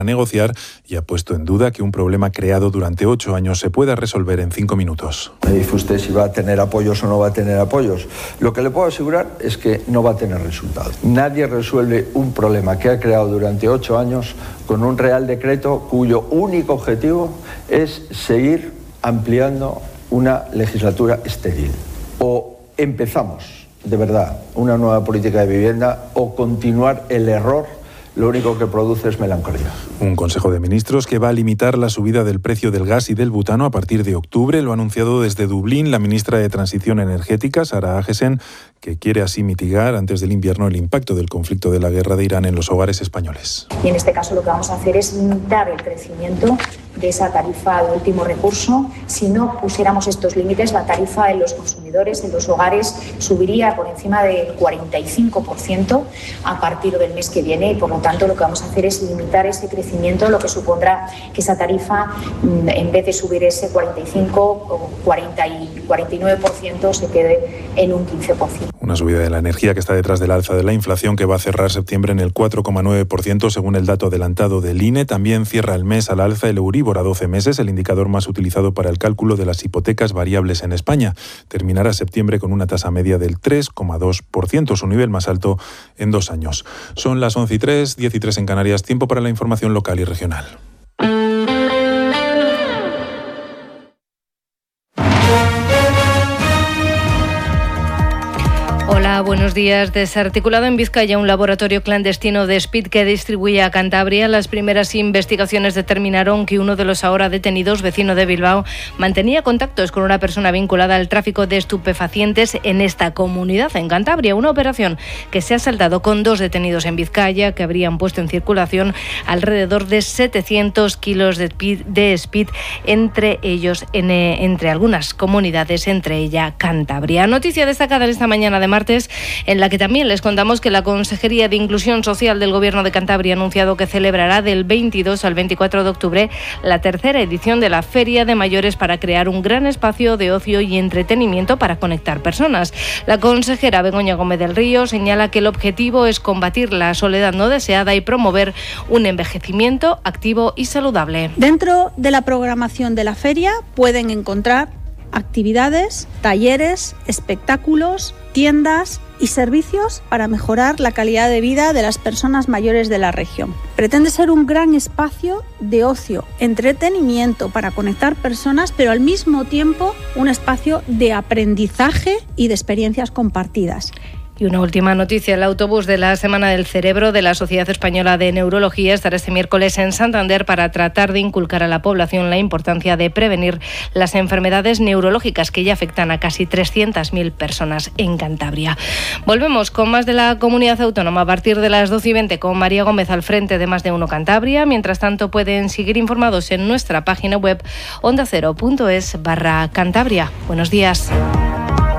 negociar y ha puesto en duda que un problema creado durante 8 años se pueda resolver en 5 minutos. Me dice usted si va a tener apoyos o no va a tener apoyos. Lo que le puedo asegurar es que no va a tener resultados. Nadie resuelve un problema que ha creado durante 8 años con un Real Decreto cuyo único objetivo es seguir ampliando una legislatura estéril. O empezamos, de verdad, una nueva política de vivienda o continuar el error. Lo único que produce es melancolía. Un Consejo de Ministros que va a limitar la subida del precio del gas y del butano a partir de octubre. Lo ha anunciado desde Dublín la ministra de Transición Energética, Sara Agesen, que quiere así mitigar antes del invierno el impacto del conflicto de la guerra de Irán en los hogares españoles. Y en este caso lo que vamos a hacer es limitar el crecimiento de esa tarifa de último recurso. Si no pusiéramos estos límites, la tarifa en los consumidores, en los hogares, subiría por encima del 45% a partir del mes que viene y por lo tanto lo que vamos a hacer es limitar ese crecimiento, lo que supondrá que esa tarifa, en vez de subir ese 45 o 40 y 49%, se quede en un 15%. Una subida de la energía que está detrás del alza de la inflación, que va a cerrar septiembre en el 4,9% según el dato adelantado del INE. También cierra el mes al alza el Euribor a 12 meses, el indicador más utilizado para el cálculo de las hipotecas variables en España. Terminará septiembre con una tasa media del 3,2%, su nivel más alto en 2 años. Son las 11:03, 10:03 en Canarias, tiempo para la información local y regional. Hola, buenos días. Desarticulado en Vizcaya un laboratorio clandestino de speed que distribuye a Cantabria. Las primeras investigaciones determinaron que uno de los ahora detenidos, vecino de Bilbao, mantenía contactos con una persona vinculada al tráfico de estupefacientes en esta comunidad, en Cantabria. Una operación que se ha saldado con 2 detenidos en Vizcaya, que habrían puesto en circulación alrededor de 700 kilos de speed, entre ellos, entre algunas comunidades, entre ella Cantabria. Noticia destacada esta mañana de martes, en la que también les contamos que la Consejería de Inclusión Social del Gobierno de Cantabria ha anunciado que celebrará del 22 al 24 de octubre la 3ª edición de la Feria de Mayores para crear un gran espacio de ocio y entretenimiento para conectar personas. La consejera Begoña Gómez del Río señala que el objetivo es combatir la soledad no deseada y promover un envejecimiento activo y saludable. Dentro de la programación de la feria pueden encontrar actividades, talleres, espectáculos, tiendas y servicios para mejorar la calidad de vida de las personas mayores de la región. Pretende ser un gran espacio de ocio, entretenimiento para conectar personas, pero al mismo tiempo un espacio de aprendizaje y de experiencias compartidas. Y una última noticia, el autobús de la Semana del Cerebro de la Sociedad Española de Neurología estará este miércoles en Santander para tratar de inculcar a la población la importancia de prevenir las enfermedades neurológicas que ya afectan a casi 300.000 personas en Cantabria. Volvemos con más de la comunidad autónoma a partir de las 12:20 con María Gómez al frente de Más de Uno Cantabria. Mientras tanto, pueden seguir informados en nuestra página web ondacero.es/Cantabria. Buenos días.